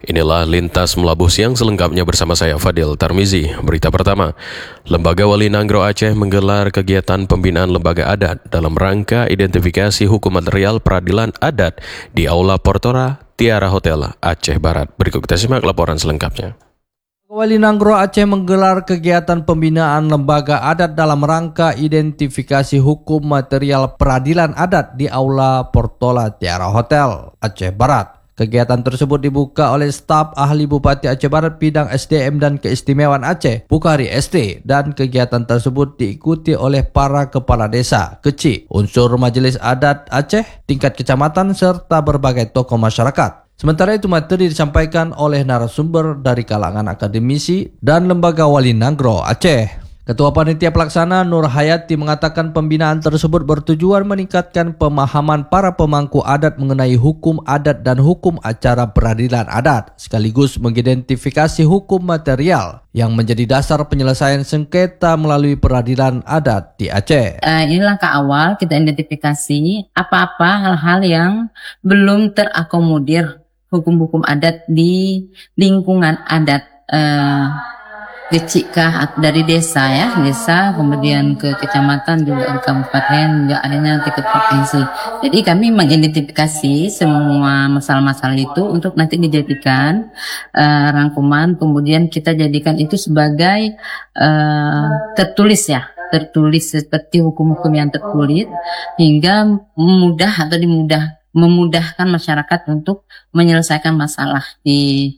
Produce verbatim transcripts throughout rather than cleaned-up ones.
Inilah Lintas Melabuh Siang selengkapnya bersama saya Fadil Tarmizi. Berita pertama, Lembaga Wali Nanggro Aceh menggelar kegiatan pembinaan lembaga adat dalam rangka identifikasi hukum material peradilan adat di Aula Portora Tiara Hotel Aceh Barat. Berikut kita simak laporan selengkapnya. Wali Nanggro Aceh menggelar kegiatan pembinaan lembaga adat dalam rangka identifikasi hukum material peradilan adat di Aula Portola Tiara Hotel Aceh Barat. Kegiatan tersebut dibuka oleh staf ahli Bupati Aceh Barat bidang S D M dan keistimewaan Aceh, Bukhari S T, dan kegiatan tersebut diikuti oleh para kepala desa, kecil, unsur majelis adat Aceh, tingkat kecamatan, serta berbagai tokoh masyarakat. Sementara itu materi disampaikan oleh narasumber dari kalangan akademisi dan lembaga Wali Nanggro Aceh. Ketua Panitia Pelaksana Nur Hayati mengatakan pembinaan tersebut bertujuan meningkatkan pemahaman para pemangku adat mengenai hukum adat dan hukum acara peradilan adat, sekaligus mengidentifikasi hukum material yang menjadi dasar penyelesaian sengketa melalui peradilan adat di Aceh. Uh, ini langkah awal kita identifikasi apa-apa hal-hal yang belum terakomodir hukum-hukum adat di lingkungan adat. Uh, Kecikah dari desa ya, desa kemudian ke kecamatan juga ke kabupaten juga adanya tingkat provinsi. Jadi kami mengidentifikasi semua masalah-masalah itu untuk nanti dijadikan uh, rangkuman, kemudian kita jadikan itu sebagai uh, tertulis ya, tertulis seperti hukum-hukum yang tertulis hingga mudah atau dimudah memudahkan masyarakat untuk menyelesaikan masalah di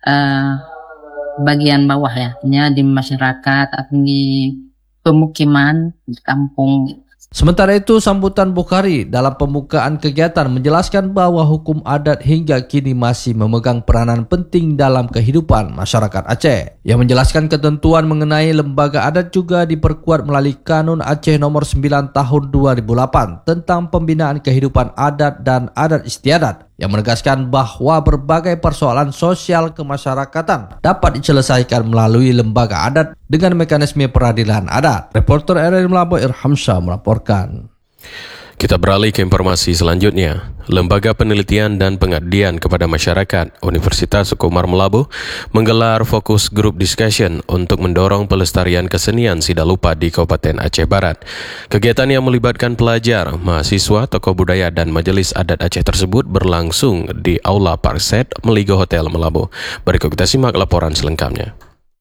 uh, bagian bawah ya, di masyarakat atau di pemukiman di kampung. Sementara itu, sambutan Bukhari dalam pembukaan kegiatan menjelaskan bahwa hukum adat hingga kini masih memegang peranan penting dalam kehidupan masyarakat Aceh. Yang menjelaskan ketentuan mengenai lembaga adat juga diperkuat melalui Kanun Aceh nomor sembilan tahun dua ribu delapan tentang pembinaan kehidupan adat dan adat istiadat, yang menegaskan bahwa berbagai persoalan sosial kemasyarakatan dapat diselesaikan melalui lembaga adat dengan mekanisme peradilan adat. Reporter R R I Melabuh Irhamsyah melaporkan. Kita beralih ke informasi selanjutnya. Lembaga Penelitian dan Pengabdian kepada Masyarakat Universitas Suku Umar Melabuh menggelar fokus group discussion untuk mendorong pelestarian kesenian Sidalupa di Kabupaten Aceh Barat. Kegiatan yang melibatkan pelajar, mahasiswa, tokoh budaya dan majelis adat Aceh tersebut berlangsung di Aula Parkset Meligo Hotel Melabuh. Berikut kita simak laporan selengkapnya.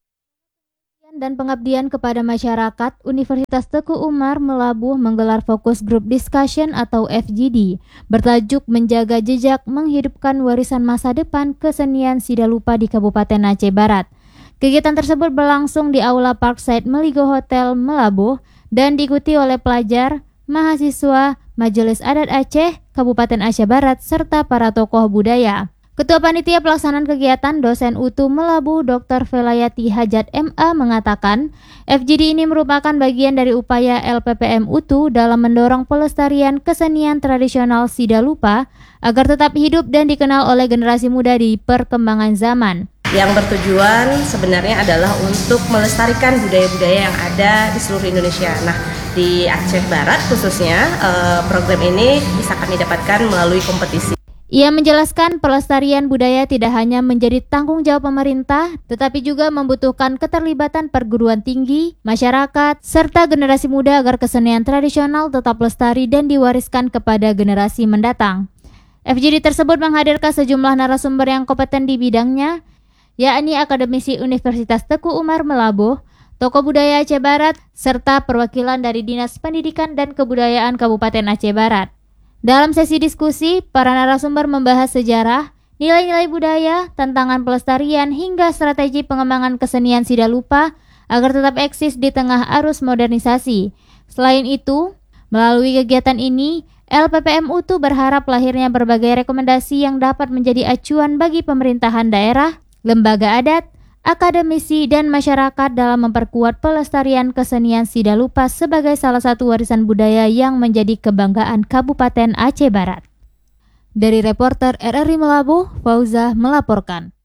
Dan Pengabdian kepada Masyarakat Universitas Teguh Umar Melabuh menggelar fokus group discussion atau F G D bertajuk Menjaga Jejak Menghidupkan Warisan Masa Depan Kesenian Sidalupa di Kabupaten Aceh Barat. Kegiatan tersebut berlangsung di Aula Parkside Meligo Hotel Melabuh dan diikuti oleh pelajar, mahasiswa, Majelis Adat Aceh, Kabupaten Aceh Barat, serta para tokoh budaya. Ketua Panitia Pelaksanaan Kegiatan Dosen U T U Melabuh Doktor Velayati Hajat M A mengatakan F G D ini merupakan bagian dari upaya L P P M U T U dalam mendorong pelestarian kesenian tradisional Sidalupa agar tetap hidup dan dikenal oleh generasi muda di perkembangan zaman. Yang bertujuan sebenarnya adalah untuk melestarikan budaya-budaya yang ada di seluruh Indonesia. Nah, di Aceh Barat khususnya program ini bisa kami dapatkan melalui kompetisi. Ia menjelaskan pelestarian budaya tidak hanya menjadi tanggung jawab pemerintah, tetapi juga membutuhkan keterlibatan perguruan tinggi, masyarakat, serta generasi muda agar kesenian tradisional tetap lestari dan diwariskan kepada generasi mendatang. F G D tersebut menghadirkan sejumlah narasumber yang kompeten di bidangnya, yakni akademisi Universitas Teguh Umar Melabuh, tokoh budaya Aceh Barat, serta perwakilan dari Dinas Pendidikan dan Kebudayaan Kabupaten Aceh Barat. Dalam sesi diskusi, para narasumber membahas sejarah, nilai-nilai budaya, tantangan pelestarian, hingga strategi pengembangan kesenian Sidalupa agar tetap eksis di tengah arus modernisasi. Selain itu, melalui kegiatan ini, L P P M U T U berharap lahirnya berbagai rekomendasi yang dapat menjadi acuan bagi pemerintahan daerah, lembaga adat, akademisi, dan masyarakat dalam memperkuat pelestarian kesenian Sidalupa sebagai salah satu warisan budaya yang menjadi kebanggaan Kabupaten Aceh Barat. Dari reporter R R I Melabuh, Fauzah melaporkan.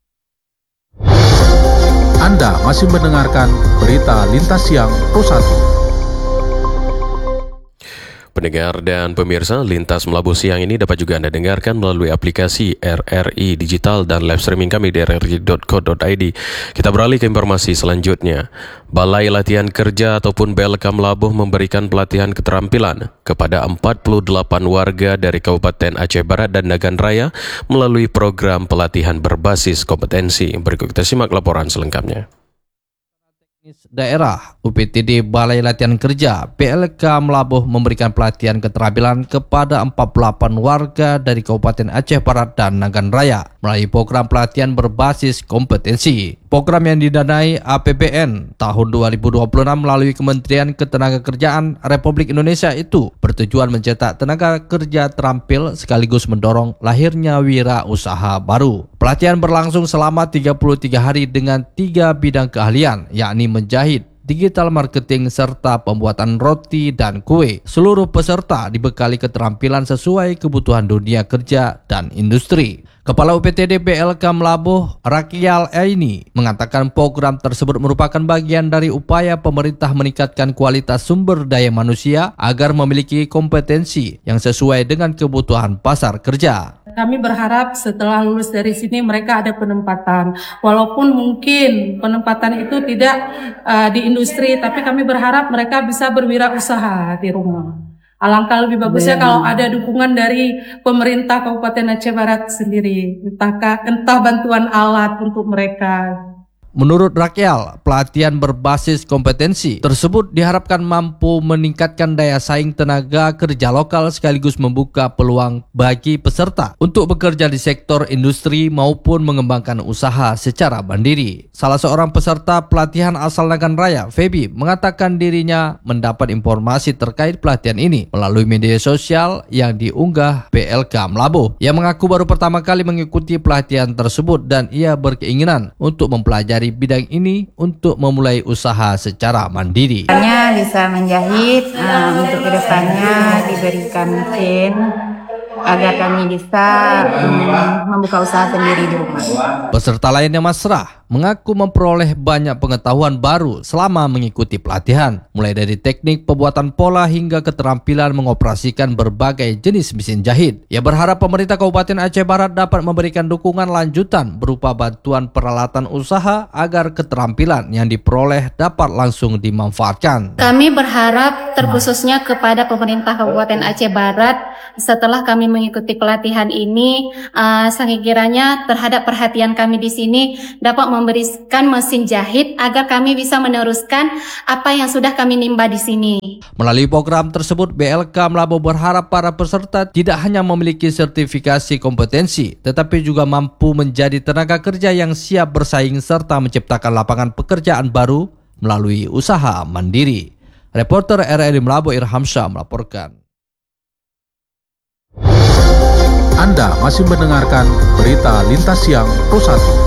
Anda masih mendengarkan berita Lintas Siang Pro satu. Pendengar dan pemirsa, Lintas Melabu siang ini dapat juga Anda dengarkan melalui aplikasi R R I Digital dan live streaming kami di r r i dot co dot i d. Kita beralih ke informasi selanjutnya. Balai Latihan Kerja ataupun B L K Melabuh memberikan pelatihan keterampilan kepada empat puluh delapan warga dari Kabupaten Aceh Barat dan Nagan Raya melalui program pelatihan berbasis kompetensi. Berikut kita simak laporan selengkapnya. Daerah U P T D Balai Latihan Kerja B L K Melabuh memberikan pelatihan keterampilan kepada empat puluh delapan warga dari Kabupaten Aceh Barat dan Nagan Raya melalui program pelatihan berbasis kompetensi. Program yang didanai A P B N tahun dua ribu dua puluh enam melalui Kementerian Ketenagakerjaan Republik Indonesia itu bertujuan mencetak tenaga kerja terampil sekaligus mendorong lahirnya wirausaha baru. Pelatihan berlangsung selama tiga puluh tiga hari dengan tiga bidang keahlian, yakni menjahit, digital marketing, serta pembuatan roti dan kue. Seluruh peserta dibekali keterampilan sesuai kebutuhan dunia kerja dan industri. Kepala U P T D B L K Melabuh, Rakyal Aini, mengatakan program tersebut merupakan bagian dari upaya pemerintah meningkatkan kualitas sumber daya manusia agar memiliki kompetensi yang sesuai dengan kebutuhan pasar kerja. Kami berharap setelah lulus dari sini mereka ada penempatan. Walaupun mungkin penempatan itu tidak uh, di industri, tapi kami berharap mereka bisa berwirausaha di rumah. Alangkah lebih bagusnya yeah. kalau ada dukungan dari pemerintah Kabupaten Aceh Barat sendiri, entah, entah bantuan alat untuk mereka. Menurut Rakyal, pelatihan berbasis kompetensi tersebut diharapkan mampu meningkatkan daya saing tenaga kerja lokal sekaligus membuka peluang bagi peserta untuk bekerja di sektor industri maupun mengembangkan usaha secara mandiri. Salah seorang peserta pelatihan asal Nagan Raya, Feby, mengatakan dirinya mendapat informasi terkait pelatihan ini melalui media sosial yang diunggah B L K Melabuh. Ia mengaku baru pertama kali mengikuti pelatihan tersebut dan ia berkeinginan untuk mempelajari bidang ini untuk memulai usaha secara mandiri. Hanya bisa menjahit, uh, untuk kedepannya diberikan mungkin agar kami bisa um, membuka usaha sendiri di rumah. Peserta lainnya Masrah mengaku memperoleh banyak pengetahuan baru selama mengikuti pelatihan, mulai dari teknik pembuatan pola hingga keterampilan mengoperasikan berbagai jenis mesin jahit. Ia berharap pemerintah Kabupaten Aceh Barat dapat memberikan dukungan lanjutan berupa bantuan peralatan usaha agar keterampilan yang diperoleh dapat langsung dimanfaatkan. Kami berharap terkhususnya kepada pemerintah Kabupaten Aceh Barat setelah kami mengikuti pelatihan ini, uh, sekiranya terhadap perhatian kami di sini dapat memberikan mesin jahit agar kami bisa meneruskan apa yang sudah kami nimba di sini. Melalui program tersebut, B L K Melabuh berharap para peserta tidak hanya memiliki sertifikasi kompetensi, tetapi juga mampu menjadi tenaga kerja yang siap bersaing serta menciptakan lapangan pekerjaan baru melalui usaha mandiri. Reporter R R I Melabuh Irham Syah melaporkan. Anda masih mendengarkan berita Lintas Siang Pro satu.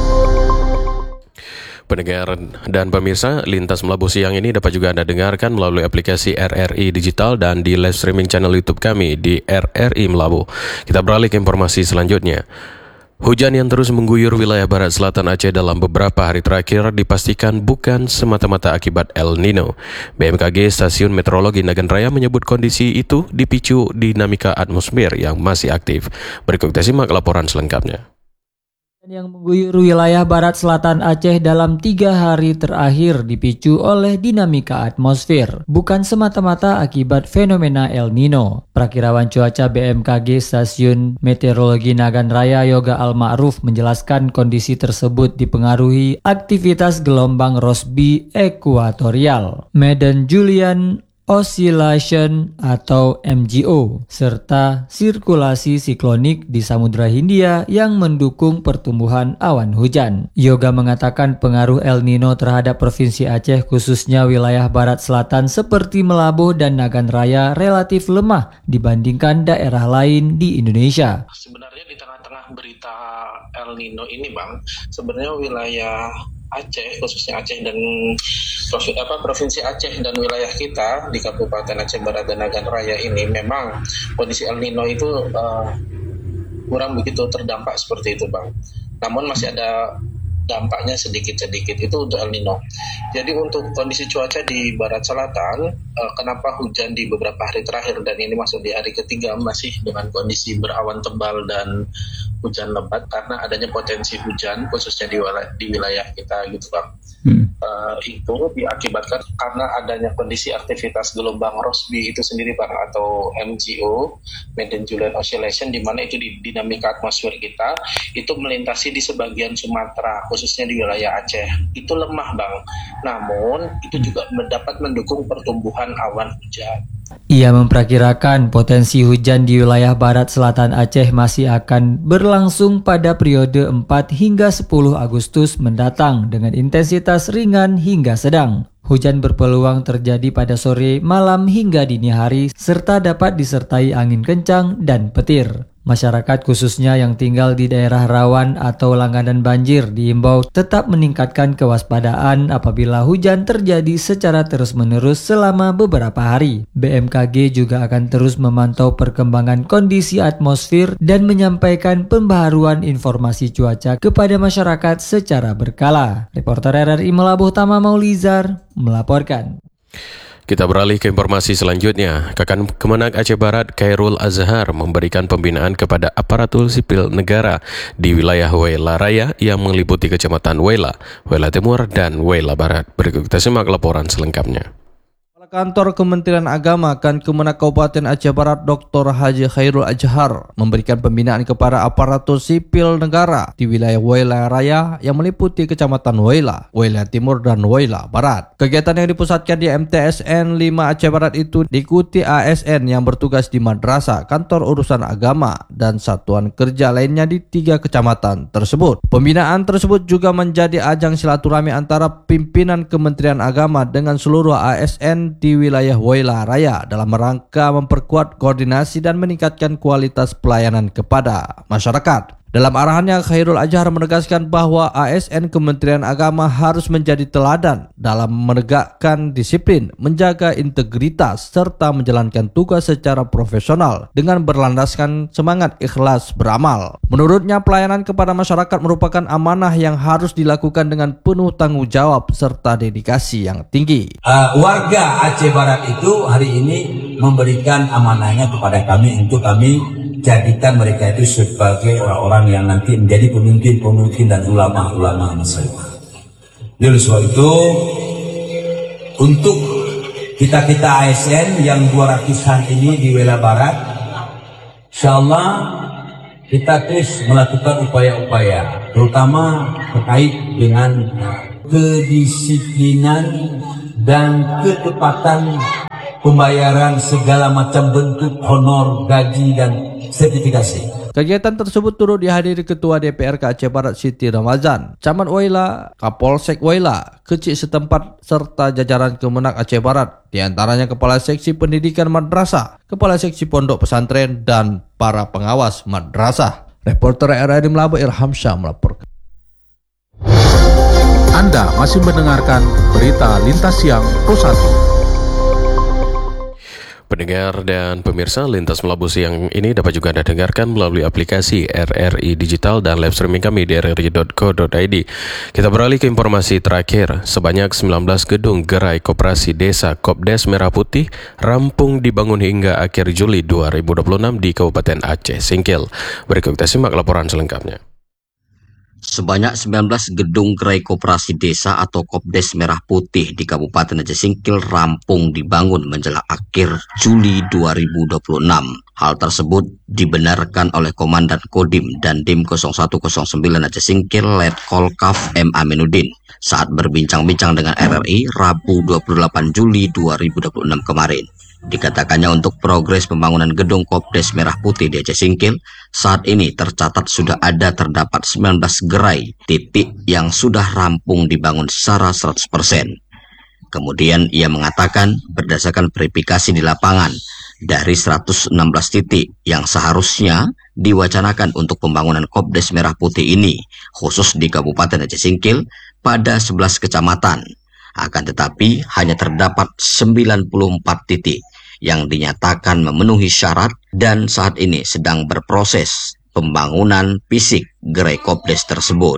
Pendengar dan pemirsa, Lintas Melabuh siang ini dapat juga Anda dengarkan melalui aplikasi R R I Digital dan di live streaming channel YouTube kami di R R I Melabuh. Kita beralih ke informasi selanjutnya. Hujan yang terus mengguyur wilayah barat selatan Aceh dalam beberapa hari terakhir dipastikan bukan semata-mata akibat El Nino. B M K G Stasiun Meteorologi Nagan Raya menyebut kondisi itu dipicu dinamika atmosfer yang masih aktif. Berikut kita simak laporan selengkapnya. Yang mengguyur wilayah barat selatan Aceh dalam tiga hari terakhir dipicu oleh dinamika atmosfer, bukan semata-mata akibat fenomena El Nino. Prakirawan cuaca B M K G Stasiun Meteorologi Nagan Raya Yoga Al-Ma'ruf menjelaskan kondisi tersebut dipengaruhi aktivitas gelombang Rossby ekuatorial, Madden Julian Oscillation atau M G O, serta sirkulasi siklonik di Samudra Hindia yang mendukung pertumbuhan awan hujan. Yoga mengatakan pengaruh El Nino terhadap Provinsi Aceh khususnya wilayah barat selatan seperti Melabuh dan Nagan Raya relatif lemah dibandingkan daerah lain di Indonesia. Sebenarnya di tengah-tengah berita El Nino ini Bang, sebenarnya wilayah Aceh, khususnya Aceh dan apa, Provinsi Aceh dan wilayah kita di Kabupaten Aceh Barat dan Nagan Raya ini memang kondisi El Nino itu uh, kurang begitu terdampak seperti itu Bang. Namun masih ada dampaknya sedikit-sedikit, itu untuk El Nino. Jadi untuk kondisi cuaca di barat selatan, uh, kenapa hujan di beberapa hari terakhir dan ini masuk di hari ketiga masih dengan kondisi berawan tebal dan hujan lebat karena adanya potensi hujan khususnya di wilayah, di wilayah kita gitu Bang. Hmm. Uh, itu diakibatkan karena adanya kondisi aktivitas gelombang Rossby itu sendiri Bang, atau M G O, Medium Julian Oscillation, di mana itu di dinamika atmosfer kita itu melintasi di sebagian Sumatera khususnya di wilayah Aceh. Itu lemah Bang, namun itu juga dapat mendukung pertumbuhan awan hujan. Ia memperkirakan potensi hujan di wilayah barat selatan Aceh masih akan berlangsung pada periode empat hingga sepuluh Agustus mendatang dengan intensitas ringan hingga sedang. Hujan berpeluang terjadi pada sore, malam hingga dini hari serta dapat disertai angin kencang dan petir. Masyarakat khususnya yang tinggal di daerah rawan atau langganan banjir diimbau tetap meningkatkan kewaspadaan apabila hujan terjadi secara terus-menerus selama beberapa hari. B M K G juga akan terus memantau perkembangan kondisi atmosfer dan menyampaikan pembaharuan informasi cuaca kepada masyarakat secara berkala. Reporter R R I Melabuh Tama Maulizar melaporkan. Kita beralih ke informasi selanjutnya. Kakan Kemenak Aceh Barat Khairul Azhar memberikan pembinaan kepada aparatur sipil negara di wilayah Wela Raya yang meliputi Kecamatan Wela, Wela Timur, dan Wela Barat. Berikut kita simak laporan selengkapnya. Kantor Kementerian Agama kan Kemenak Kabupaten Aceh Barat Doktor Haji Khairul Azhar memberikan pembinaan kepada aparatur sipil negara di wilayah Wela Raya yang meliputi Kecamatan Wela, Wela Timur, dan Wela Barat. Kegiatan yang dipusatkan di M T S N lima Aceh Barat itu diikuti A S N yang bertugas di madrasah, kantor urusan agama, dan satuan kerja lainnya di tiga kecamatan tersebut. Pembinaan tersebut juga menjadi ajang silaturahmi antara pimpinan Kementerian Agama dengan seluruh A S N di wilayah Wela Raya dalam rangka memperkuat koordinasi dan meningkatkan kualitas pelayanan kepada masyarakat. Dalam arahannya, Khairul Azhar menegaskan bahwa A S N Kementerian Agama harus menjadi teladan dalam menegakkan disiplin, menjaga integritas, serta menjalankan tugas secara profesional dengan berlandaskan semangat ikhlas beramal. Menurutnya, pelayanan kepada masyarakat merupakan amanah yang harus dilakukan dengan penuh tanggung jawab serta dedikasi yang tinggi. Uh, warga Aceh Barat itu hari ini memberikan amanahnya kepada kami untuk kami jadikan mereka itu sebagai orang-orang yang nanti menjadi pemimpin-pemimpin dan ulama-ulama masyarakat. Oleh sebab itu, untuk kita-kita A S N yang dua ratusan ini di Wela Barat, insyaallah kita terus melakukan upaya-upaya, terutama terkait dengan kedisiplinan dan ketepatan pembayaran segala macam bentuk honor, gaji, dan sertifikasi. Kegiatan tersebut turut dihadiri Ketua D P R K Aceh Barat Siti Ramazan, Camat Wela, Kapolsek Wela, Kecik setempat, serta jajaran Kemenak Aceh Barat, di antaranya Kepala Seksi Pendidikan Madrasah, Kepala Seksi Pondok Pesantren, dan para pengawas madrasah. Reporter R R I Melabuh Irham Syah melaporkan. Anda masih mendengarkan berita Lintas Siang Pro satu. Pendengar dan pemirsa, Lintas Melabuh siang ini dapat juga Anda dengarkan melalui aplikasi R R I Digital dan live streaming kami di r r i dot co dot i d. Kita beralih ke informasi terakhir. Sebanyak sembilan belas gedung gerai koperasi desa Kopdes Merah Putih rampung dibangun hingga akhir Juli dua ribu dua puluh enam di Kabupaten Aceh Singkil. Berikut kita simak laporan selengkapnya. Sebanyak sembilan belas gedung gerai koperasi desa atau Kopdes Merah Putih di Kabupaten Aceh Singkil rampung dibangun menjelang akhir Juli dua ribu dua puluh enam. Hal tersebut dibenarkan oleh Komandan Kodim dan Dim nol satu nol sembilan Aceh Singkil Letkol Kaf M Aminuddin saat berbincang-bincang dengan R R I Rabu dua puluh delapan Juli dua ribu dua puluh enam kemarin. Dikatakannya untuk progres pembangunan gedung Kopdes Merah Putih di Aceh Singkil, saat ini tercatat sudah ada terdapat sembilan belas gerai titik yang sudah rampung dibangun secara seratus persen. Kemudian ia mengatakan berdasarkan verifikasi di lapangan, dari seratus enam belas titik yang seharusnya diwacanakan untuk pembangunan Kopdes Merah Putih ini, khusus di Kabupaten Aceh Singkil pada sebelas kecamatan. Akan tetapi hanya terdapat sembilan puluh empat titik yang dinyatakan memenuhi syarat dan saat ini sedang berproses pembangunan fisik gerai Kopdes tersebut.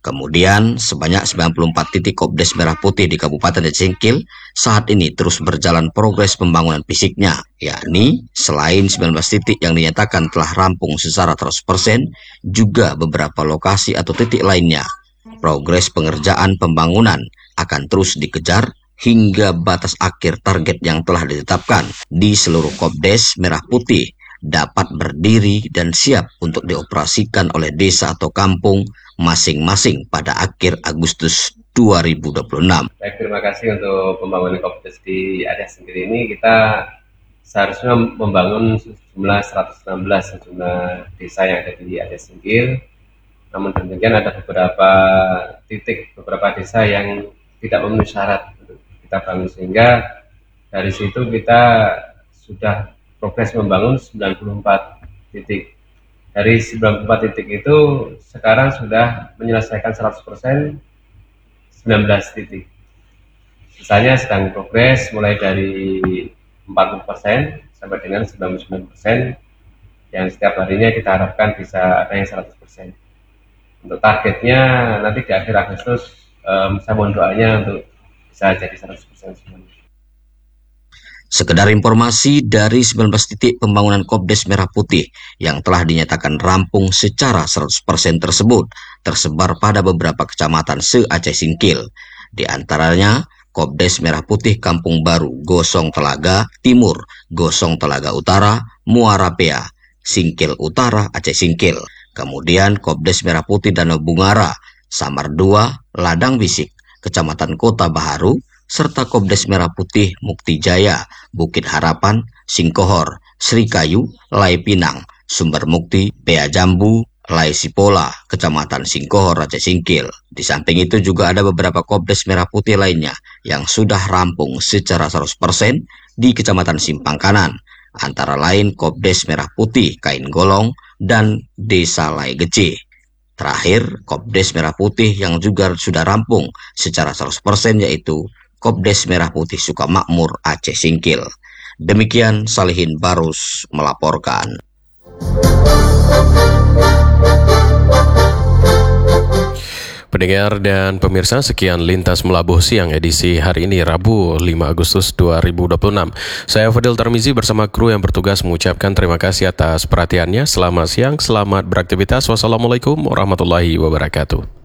Kemudian, sebanyak sembilan puluh empat titik Kopdes Merah Putih di Kabupaten Aceh Singkil saat ini terus berjalan progres pembangunan fisiknya, yakni selain sembilan belas titik yang dinyatakan telah rampung secara seratus persen, juga beberapa lokasi atau titik lainnya. Progres pengerjaan pembangunan akan terus dikejar hingga batas akhir target yang telah ditetapkan di seluruh Kopdes Merah Putih dapat berdiri dan siap untuk dioperasikan oleh desa atau kampung masing-masing pada akhir Agustus dua ribu dua puluh enam. Baik, terima kasih untuk pembangunan Kopdes di Aceh Singkil ini. Kita seharusnya membangun sejumlah seratus enam belas sejumlah desa yang ada di Aceh Singkil. Namun demikian ada beberapa titik, beberapa desa yang tidak memenuhi syarat untuk kita bangun, sehingga dari situ kita sudah progres membangun sembilan puluh empat titik. Dari sembilan puluh empat titik itu sekarang sudah menyelesaikan seratus persen sembilan belas titik. Sisanya sedang progres mulai dari empat puluh persen sampai dengan sembilan puluh sembilan persen yang setiap harinya kita harapkan bisa ada yang seratus persen. Untuk targetnya nanti di akhir Agustus um, saya mohon doanya untuk bisa jadi seratus persen semuanya. Sekedar informasi, dari sembilan belas titik pembangunan Kopdes Merah Putih yang telah dinyatakan rampung secara seratus persen tersebut tersebar pada beberapa kecamatan se-Aceh Singkil. Di antaranya Kopdes Merah Putih Kampung Baru, Gosong Telaga Timur, Gosong Telaga Utara, Muara Pea, Singkil Utara, Aceh Singkil. Kemudian Kopdes Merah Putih Danau Bungara, Samar dua, Ladang Bisik, Kecamatan Kota Baharu, serta Kopdes Merah Putih Mukti Jaya, Bukit Harapan, Singkohor, Srikayu, Lai Pinang, Sumber Mukti, Pea Jambu, Lai Sipola, Kecamatan Singkohor, Aceh Singkil. Di samping itu juga ada beberapa Kopdes Merah Putih lainnya yang sudah rampung secara seratus persen di Kecamatan Simpang Kanan, antara lain Kopdes Merah Putih Kain Golong dan Desa Lai Gece. Terakhir, Kopdes Merah Putih yang juga sudah rampung secara seratus persen yaitu Kopdes Merah Putih Sukamakmur, Aceh Singkil. Demikian Salihin Barus melaporkan. Pendengar dan pemirsa, sekian Lintas Melabuh Siang edisi hari ini Rabu lima Agustus dua ribu dua puluh enam. Saya Fadil Tarmizi bersama kru yang bertugas mengucapkan terima kasih atas perhatiannya. Selamat siang, selamat beraktivitas. Wassalamualaikum warahmatullahi wabarakatuh.